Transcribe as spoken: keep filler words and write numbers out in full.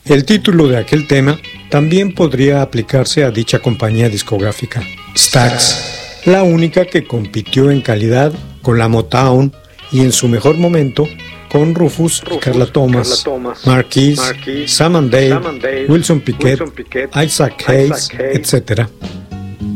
El título de aquel tema también podría aplicarse a dicha compañía discográfica, Stax, la única que compitió en calidad con la Motown y en su mejor momento con Rufus, Rufus Carla Thomas, Thomas Marquis, Marquis, Sam and Dave, Sam and Dave Wilson Pickett, Wilson Pickett Isaac Hayes, etcétera.